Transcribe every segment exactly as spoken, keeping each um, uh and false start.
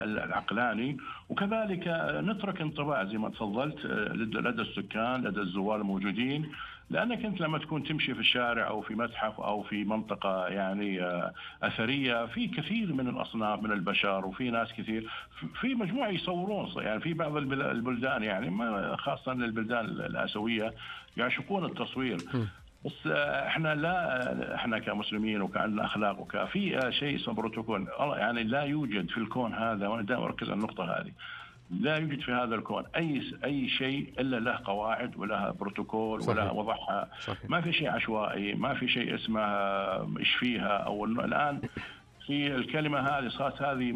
العقلاني، وكذلك نترك انطباع زي ما تفضلت لدى السكان لدى الزوار الموجودين. لأنك أنت لما تكون تمشي في الشارع أو في متحف أو في منطقة يعني أثرية في كثير من الأصناف من البشر وفي ناس كثير في مجموعة يصورون، يعني في بعض البلدان يعني خاصة البلدان الآسيوية يعشقون التصوير. بس احنا لا، احنا كمسلمين وكعندنا اخلاق وكفي شيء اسمه بروتوكول، يعني لا يوجد في الكون هذا، وانا دائما اركز على النقطه هذه، لا يوجد في هذا الكون اي اي شيء الا له قواعد ولها بروتوكول ولا وضعها. ما في شيء عشوائي، ما في شيء اسمه ايش فيها. او الان في الكلمه هذه صارت هذه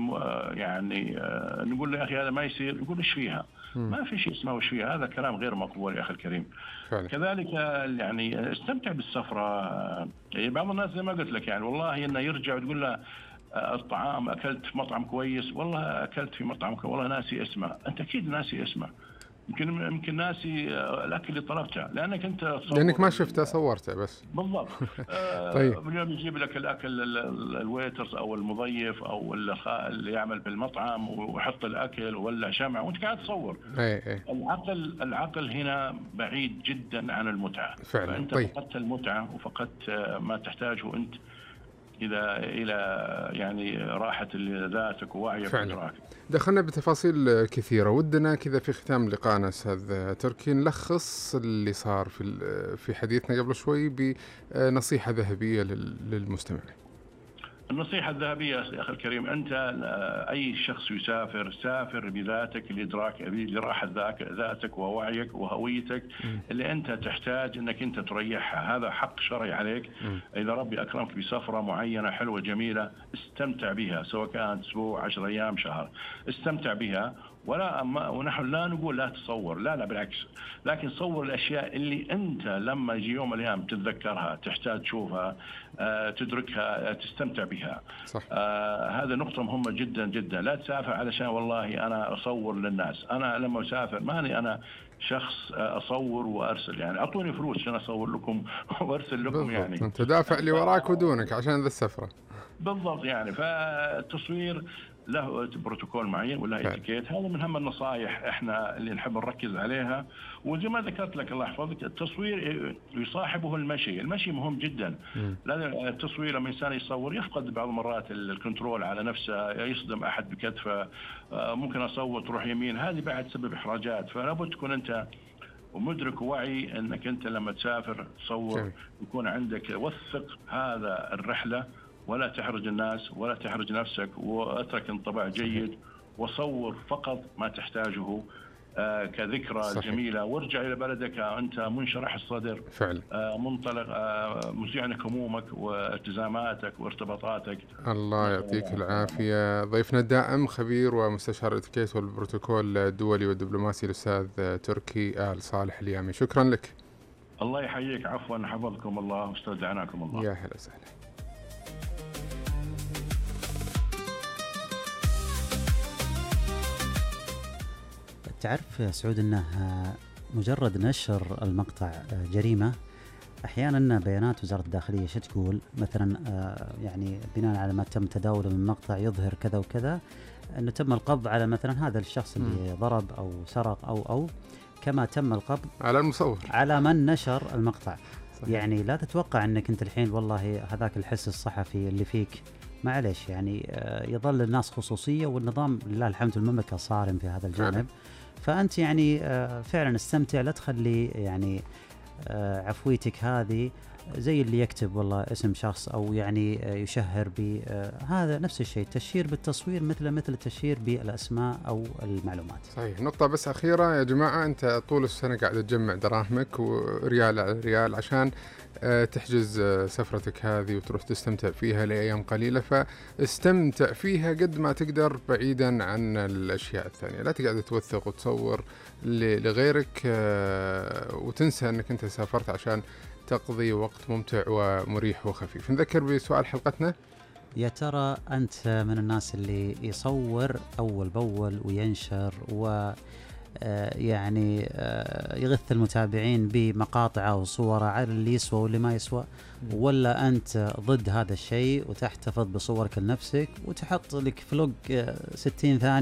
يعني نقول له يا اخي هذا ما يصير، يقول ايش فيها؟ ما في شيء اسمه وش فيها، هذا كلام غير مقبول يا اخي الكريم. فعلا. كذلك يعني استمتع بالسفره. يعني بعض الناس زي ما قلت لك يعني والله انه يرجع وتقول له الطعام اكلت في مطعم كويس، والله اكلت في مطعم كويس والله ناسي اسمه. انت اكيد ناسي اسمه، يمكن يمكن ناسي الاكل اللي طلبته لانك انت لانك ما شفته صورته بس. بالضبط. طيب اليوم يجيب لك الاكل الويترز او المضيف او اللي يعمل بالمطعم ويحط الاكل ولا شمع وانت قاعد تصور. اي اي. العقل العقل هنا بعيد جدا عن المتعه. فعلا. فانت طيب. فقدت المتعه وفقدت ما تحتاجه انت إلى إلى يعني راحة ذاتك ووعيك وإدراكك. دخلنا بتفاصيل كثيرة، ودنا كذا في ختام لقاءنا أستاذ تركي نلخص اللي صار في في حديثنا قبل شوي بنصيحة ذهبية للمستمع. النصيحة الذهبية يا أخي الكريم، أنت أي شخص يسافر سافر بذاتك لإدراك لراحة ذاتك ووعيك وهويتك م. اللي أنت تحتاج أنك أنت تريحها. هذا حق شرعي عليك. م. إذا ربي أكرمك بسفرة معينة حلوة جميلة استمتع بها، سواء كانت أسبوع عشر أيام شهر، استمتع بها. ولا أما ونحن لا نقول لا تصور، لا لا بالعكس، لكن صور الأشياء اللي أنت لما يجي يوم من الأيام تتذكرها، تحتاج تشوفها، آه، تدركها، آه، تستمتع بها. صح. آه، هذا نقطة مهمة جدا جدا. لا تسافر علشان والله أنا أصور للناس. أنا لما أسافر ماني أنا شخص أصور وأرسل، يعني أعطوني فلوس عشان أصور لكم وأرسل لكم. بالضبط. يعني أنت دافع لي وراك ودونك عشان ذا السفرة. بالضبط. يعني فالتصوير له بروتوكول معين ولا اتيكيت. هذا من هم النصائح احنا اللي نحب نركز عليها. وزي ما ذكرت لك الله يحفظك، التصوير يصاحبه المشي. المشي مهم جدا. لأن التصوير لما الانسان يصور يفقد بعض المرات الكنترول على نفسه، يصدم احد بكتفه، ممكن اصور تروح يمين، هذه بعد سبب احراجات. فلا بد تكون انت ومدرك ووعي انك انت لما تسافر تصور يكون عندك وثق هذا الرحله، ولا تحرج الناس ولا تحرج نفسك، واترك انطباع جيد وصور فقط ما تحتاجه آه كذكرى. صحيح. جميلة. وارجع إلى بلدك أنت منشرح الصدر. فعلا. آه منطلق آه مزيعنك همومك والتزاماتك وارتباطاتك. الله يعطيك العافية. ضيفنا الدائم خبير ومستشار الاتيكيت والبروتوكول الدولي والدبلوماسي الأستاذ تركي آل صالح اليامي، شكرا لك. الله يحييك. عفوا، حفظكم الله واستودعناكم الله. يا هلا وسهلا. تعرف يا سعود أنه مجرد نشر المقطع جريمة. أحيانا بيانات وزارة الداخلية شو تقول مثلا، يعني بناء على ما تم تداوله من مقطع يظهر كذا وكذا أنه تم القبض على مثلا هذا الشخص اللي م. ضرب أو سرق أو أو كما تم القبض على المصور على من نشر المقطع. صحيح. يعني لا تتوقع أنك أنت الحين والله هذاك الحس الصحفي اللي فيك معلش يعني يظل الناس خصوصية، والنظام لله الحمد في المملكة صارم في هذا الجانب. فعلا. فأنت يعني فعلا استمتع، لا تخلي يعني عفويتك هذه زي اللي يكتب والله اسم شخص أو يعني يشهر بهذا. نفس الشيء تشهير بالتصوير مثل مثل التشهير بالأسماء أو المعلومات. صحيح. نقطة بس أخيرة يا جماعة، أنت طول السنة قاعد تجمع دراهمك وريال على ريال عشان تحجز سفرتك هذه وتروح تستمتع فيها لأيام قليلة، فاستمتع فيها قد ما تقدر بعيدا عن الأشياء الثانية. لا تقعد توثق وتصور لغيرك وتنسى أنك أنت سافرت عشان تقضي وقت ممتع ومريح وخفيف. نذكر بسؤال حلقتنا، يا ترى أنت من الناس اللي يصور أول بأول وينشر و يعني يغث المتابعين بمقاطعه وصوره على اللي يسوى واللي ما يسوى، ولا أنت ضد هذا الشيء وتحتفظ بصورك لنفسك وتحط لك فلوج ستين ثانية